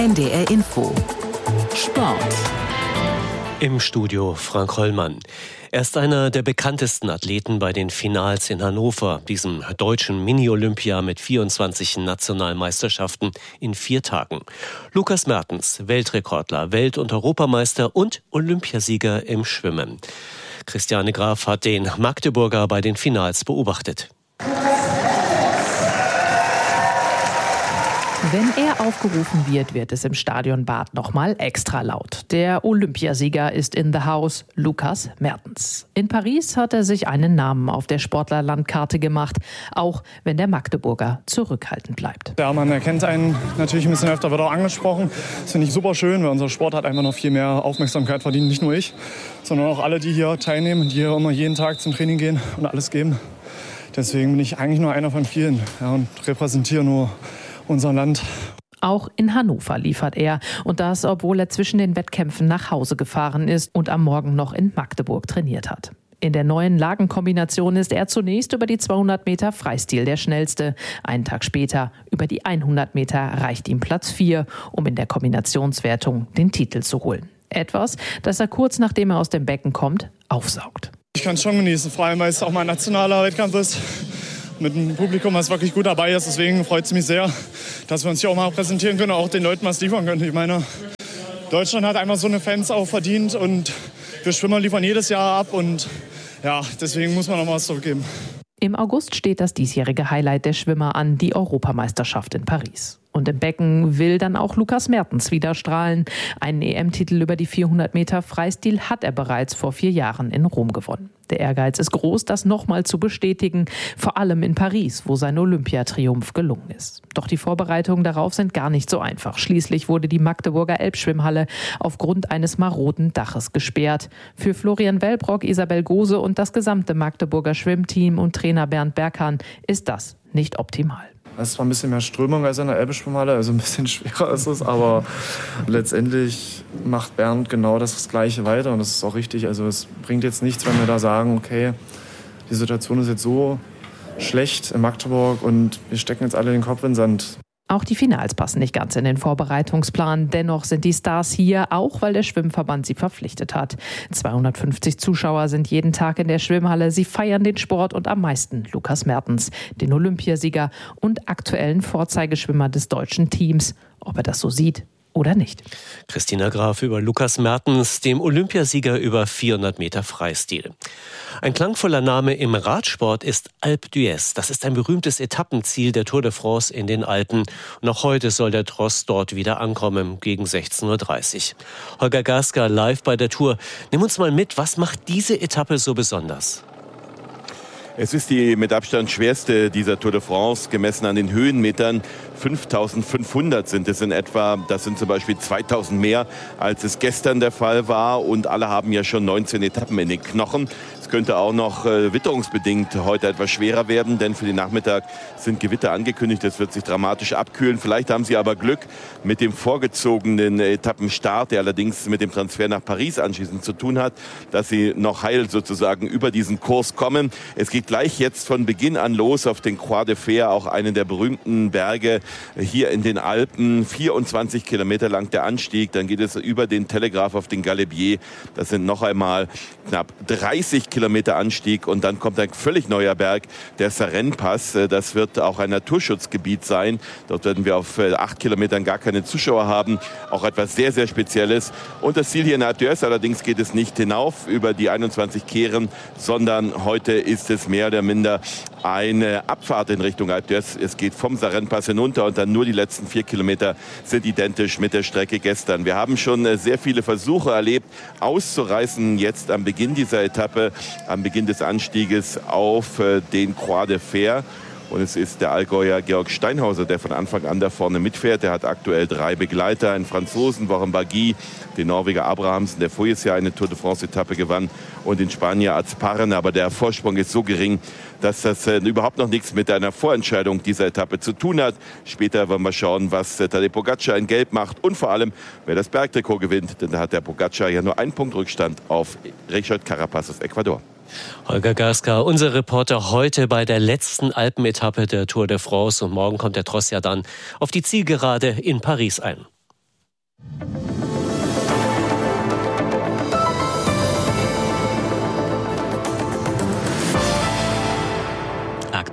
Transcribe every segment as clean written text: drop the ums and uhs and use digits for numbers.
NDR Info Sport. Im Studio Frank Hollmann. Er ist einer der bekanntesten Athleten bei den Finals in Hannover, diesem deutschen Mini-Olympia mit 24 Nationalmeisterschaften in 4 Tagen. Lukas Mertens, Weltrekordler, Welt- und Europameister und Olympiasieger im Schwimmen. Christiane Graf hat den Magdeburger bei den Finals beobachtet. Wenn er aufgerufen wird, wird es im Stadion Bad nochmal extra laut. Der Olympiasieger ist in the house, Lukas Mertens. In Paris hat er sich einen Namen auf der Sportlerlandkarte gemacht, auch wenn der Magdeburger zurückhaltend bleibt. Ja, man erkennt einen natürlich ein bisschen öfter, wird auch angesprochen. Das finde ich super schön, weil unser Sport hat einfach noch viel mehr Aufmerksamkeit verdient. Nicht nur ich, sondern auch alle, die hier teilnehmen, die hier immer jeden Tag zum Training gehen und alles geben. Deswegen bin ich eigentlich nur einer von vielen, ja, und repräsentiere nur unser Land. Auch in Hannover liefert er. Und das, obwohl er zwischen den Wettkämpfen nach Hause gefahren ist und am Morgen noch in Magdeburg trainiert hat. In der neuen Lagenkombination ist er zunächst über die 200 Meter Freistil der Schnellste. Einen Tag später über die 100 Meter reicht ihm Platz 4, um in der Kombinationswertung den Titel zu holen. Etwas, das er kurz nachdem er aus dem Becken kommt, aufsaugt. Ich kann es schon genießen, vor allem weil es auch mein nationaler Wettkampf ist. Mit einem Publikum, was wirklich gut dabei ist. Deswegen freut es mich sehr, dass wir uns hier auch mal präsentieren können und auch den Leuten was liefern können. Ich meine, Deutschland hat einfach so eine Fans auch verdient und wir Schwimmer liefern jedes Jahr ab und ja, deswegen muss man noch mal was zurückgeben. Im August steht das diesjährige Highlight der Schwimmer an, die Europameisterschaft in Paris. Und im Becken will dann auch Lukas Mertens wieder strahlen. Einen EM-Titel über die 400 Meter Freistil hat er bereits vor 4 Jahren in Rom gewonnen. Der Ehrgeiz ist groß, das nochmal zu bestätigen, vor allem in Paris, wo sein Olympiatriumph gelungen ist. Doch die Vorbereitungen darauf sind gar nicht so einfach. Schließlich wurde die Magdeburger Elbschwimmhalle aufgrund eines maroden Daches gesperrt. Für Florian Wellbrock, Isabel Gose und das gesamte Magdeburger Schwimmteam und Trainer Bernd Berghahn ist das nicht optimal. Es ist zwar ein bisschen mehr Strömung als in der Elbe-Schwimmhalle, also ein bisschen schwerer ist es, aber letztendlich macht Bernd genau das Gleiche weiter und das ist auch richtig. Also es bringt jetzt nichts, wenn wir da sagen, okay, die Situation ist jetzt so schlecht in Magdeburg und wir stecken jetzt alle den Kopf in den Sand. Auch die Finals passen nicht ganz in den Vorbereitungsplan. Dennoch sind die Stars hier, auch weil der Schwimmverband sie verpflichtet hat. 250 Zuschauer sind jeden Tag in der Schwimmhalle. Sie feiern den Sport und am meisten Lukas Mertens, den Olympiasieger und aktuellen Vorzeigeschwimmer des deutschen Teams. Ob er das so sieht oder nicht. Christina Graf über Lukas Mertens, dem Olympiasieger über 400 Meter Freistil. Ein klangvoller Name im Radsport ist Alpe d'Huez. Das ist ein berühmtes Etappenziel der Tour de France in den Alpen. Noch heute soll der Tross dort wieder ankommen, gegen 16:30 Uhr. Holger Gaska live bei der Tour. Nimm uns mal mit, was macht diese Etappe so besonders? Es ist die mit Abstand schwerste dieser Tour de France, gemessen an den Höhenmetern. 5.500 sind es in etwa. Das sind zum Beispiel 2.000 mehr, als es gestern der Fall war. Und alle haben ja schon 19 Etappen in den Knochen. Es könnte auch noch witterungsbedingt heute etwas schwerer werden, denn für den Nachmittag sind Gewitter angekündigt. Es wird sich dramatisch abkühlen. Vielleicht haben Sie aber Glück mit dem vorgezogenen Etappenstart, der allerdings mit dem Transfer nach Paris anschließend zu tun hat, dass Sie noch heil sozusagen über diesen Kurs kommen. Es geht gleich jetzt von Beginn an los auf den Croix de Fer, auch einen der berühmten Berge hier in den Alpen. 24 Kilometer lang der Anstieg, dann geht es über den Telegraph auf den Galibier. Das sind noch einmal knapp 30 Kilometer Anstieg und dann kommt ein völlig neuer Berg, der Sarenne-Pass. Das wird auch ein Naturschutzgebiet sein. Dort werden wir auf 8 Kilometern gar keine Zuschauer haben. Auch etwas sehr, sehr Spezielles. Und das Ziel hier in Alpe d'Huez, allerdings geht es nicht hinauf über die 21 Kehren, sondern heute ist es mehr oder minder eine Abfahrt in Richtung Alpe d'Huez. Es geht vom Sarenne-Pass hinunter und dann nur die letzten 4 Kilometer sind identisch mit der Strecke gestern. Wir haben schon sehr viele Versuche erlebt, auszureißen jetzt am Beginn dieser Etappe, am Beginn des Anstieges auf den Croix de Fer. Und es ist der Allgäuer Georg Steinhauser, der von Anfang an da vorne mitfährt. Der hat aktuell 3 Begleiter, einen Franzosen, Warren Barguil, den Norweger Abrahamsen, der voriges Jahr eine Tour de France-Etappe gewann, und den Spanier Azparren. Aber der Vorsprung ist so gering, dass das überhaupt noch nichts mit einer Vorentscheidung dieser Etappe zu tun hat. Später wollen wir schauen, was Tadej Pogačar in Gelb macht und vor allem, wer das Bergtrikot gewinnt. Denn da hat der Pogačar ja nur 1 Punkt Rückstand auf Richard Carapaz aus Ecuador. Holger Gaska, unser Reporter heute bei der letzten Alpenetappe der Tour de France. Und morgen kommt der Tross ja dann auf die Zielgerade in Paris ein.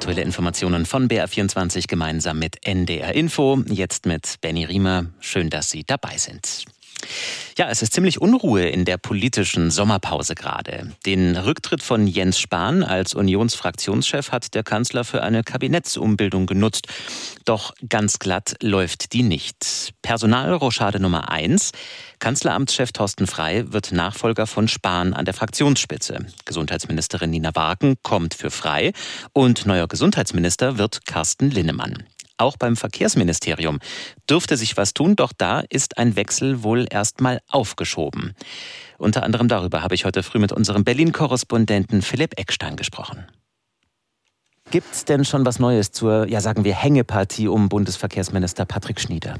Aktuelle Informationen von BR24 gemeinsam mit NDR Info. Jetzt mit Benny Riemer. Schön, dass Sie dabei sind. Ja, es ist ziemlich Unruhe in der politischen Sommerpause gerade. Den Rücktritt von Jens Spahn als Unionsfraktionschef hat der Kanzler für eine Kabinettsumbildung genutzt. Doch ganz glatt läuft die nicht. Personalrochade Nummer 1. Kanzleramtschef Thorsten Frey wird Nachfolger von Spahn an der Fraktionsspitze. Gesundheitsministerin Nina Barken kommt für Frey und neuer Gesundheitsminister wird Carsten Linnemann. Auch beim Verkehrsministerium dürfte sich was tun, doch da ist ein Wechsel wohl erstmal aufgeschoben. Unter anderem darüber habe ich heute früh mit unserem Berlin-Korrespondenten Philipp Eckstein gesprochen. Gibt es denn schon was Neues zur, sagen wir, Hängepartie um Bundesverkehrsminister Patrick Schnieder?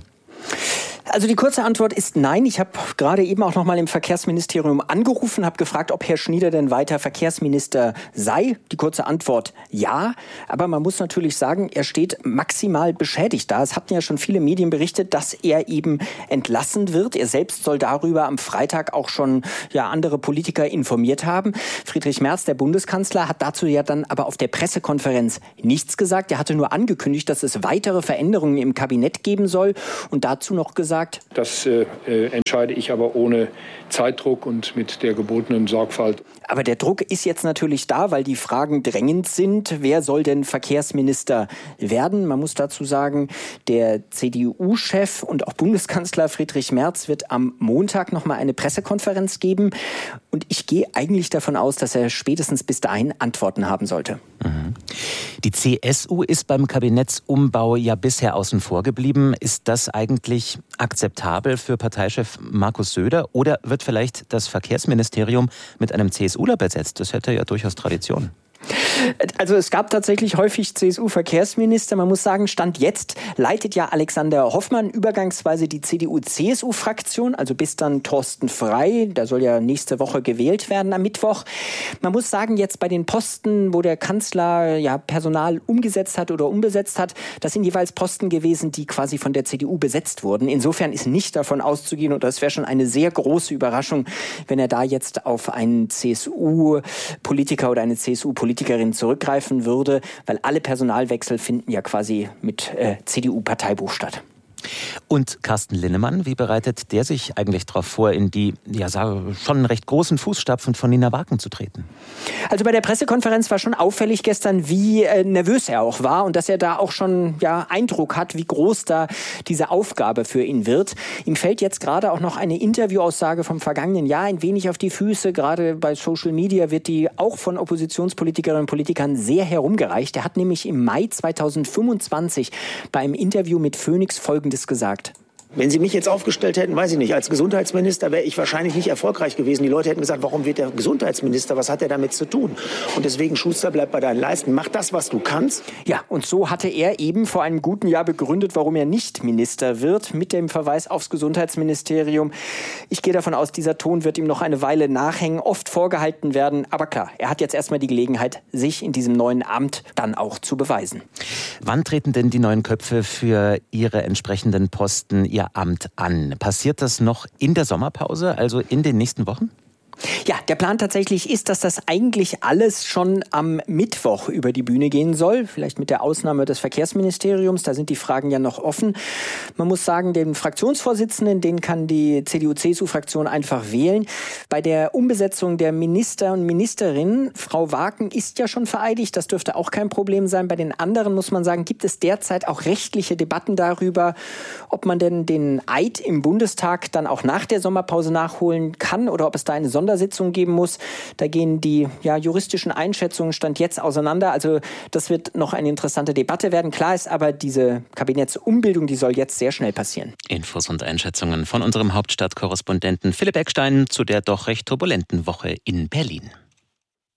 Also die kurze Antwort ist nein. Ich habe gerade eben auch noch mal im Verkehrsministerium angerufen, habe gefragt, ob Herr Schnieder denn weiter Verkehrsminister sei. Die kurze Antwort ja. Aber man muss natürlich sagen, er steht maximal beschädigt da. Es hatten ja schon viele Medien berichtet, dass er eben entlassen wird. Er selbst soll darüber am Freitag auch schon andere Politiker informiert haben. Friedrich Merz, der Bundeskanzler, hat dazu ja dann aber auf der Pressekonferenz nichts gesagt. Er hatte nur angekündigt, dass es weitere Veränderungen im Kabinett geben soll und dazu noch gesagt, das entscheide ich aber ohne Zeitdruck und mit der gebotenen Sorgfalt. Aber der Druck ist jetzt natürlich da, weil die Fragen drängend sind. Wer soll denn Verkehrsminister werden? Man muss dazu sagen, der CDU-Chef und auch Bundeskanzler Friedrich Merz wird am Montag noch mal eine Pressekonferenz geben. Und ich gehe eigentlich davon aus, dass er spätestens bis dahin Antworten haben sollte. Mhm. Die CSU ist beim Kabinettsumbau ja bisher außen vor geblieben. Ist das eigentlich akzeptabel für Parteichef Markus Söder? Oder wird vielleicht das Verkehrsministerium mit einem CSUler besetzt? Das hätte ja durchaus Tradition. Also es gab tatsächlich häufig CSU-Verkehrsminister. Man muss sagen, Stand jetzt leitet ja Alexander Hoffmann übergangsweise die CDU-CSU-Fraktion, also bis dann Thorsten Frey, der soll ja nächste Woche gewählt werden am Mittwoch. Man muss sagen, jetzt bei den Posten, wo der Kanzler Personal umgesetzt hat oder umbesetzt hat, das sind jeweils Posten gewesen, die quasi von der CDU besetzt wurden. Insofern ist nicht davon auszugehen, und das wäre schon eine sehr große Überraschung, wenn er da jetzt auf einen CSU-Politiker oder eine CSU-Politikerin zurückgreifen würde, weil alle Personalwechsel finden ja quasi mit CDU-Parteibuch statt. Und Carsten Linnemann, wie bereitet der sich eigentlich darauf vor, in die schon recht großen Fußstapfen von Nina Barken zu treten? Also bei der Pressekonferenz war schon auffällig gestern, wie nervös er auch war und dass er da auch schon Eindruck hat, wie groß da diese Aufgabe für ihn wird. Ihm fällt jetzt gerade auch noch eine Interviewaussage vom vergangenen Jahr ein wenig auf die Füße. Gerade bei Social Media wird die auch von Oppositionspolitikerinnen und Politikern sehr herumgereicht. Er hat nämlich im Mai 2025 bei einem Interview mit Phoenix Folgendes gesagt. Wenn Sie mich jetzt aufgestellt hätten, weiß ich nicht, als Gesundheitsminister wäre ich wahrscheinlich nicht erfolgreich gewesen. Die Leute hätten gesagt, warum wird der Gesundheitsminister, was hat er damit zu tun? Und deswegen, Schuster, bleib bei deinen Leisten, mach das, was du kannst. Ja, und so hatte er eben vor einem guten Jahr begründet, warum er nicht Minister wird, mit dem Verweis aufs Gesundheitsministerium. Ich gehe davon aus, dieser Ton wird ihm noch eine Weile nachhängen, oft vorgehalten werden. Aber klar, er hat jetzt erstmal die Gelegenheit, sich in diesem neuen Amt dann auch zu beweisen. Wann treten denn die neuen Köpfe für ihre entsprechenden Posten ihr Amt an? Passiert das noch in der Sommerpause, also in den nächsten Wochen? Ja, der Plan tatsächlich ist, dass das eigentlich alles schon am Mittwoch über die Bühne gehen soll. Vielleicht mit der Ausnahme des Verkehrsministeriums. Da sind die Fragen ja noch offen. Man muss sagen, den Fraktionsvorsitzenden, den kann die CDU-CSU-Fraktion einfach wählen. Bei der Umbesetzung der Minister und Ministerinnen, Frau Barken ist ja schon vereidigt. Das dürfte auch kein Problem sein. Bei den anderen, muss man sagen, gibt es derzeit auch rechtliche Debatten darüber, ob man denn den Eid im Bundestag dann auch nach der Sommerpause nachholen kann oder ob es da eine Sondersitzung geben muss. Da gehen die juristischen Einschätzungen Stand jetzt auseinander. Also das wird noch eine interessante Debatte werden. Klar ist aber, diese Kabinettsumbildung, die soll jetzt sehr schnell passieren. Infos und Einschätzungen von unserem Hauptstadtkorrespondenten Philipp Eckstein zu der doch recht turbulenten Woche in Berlin.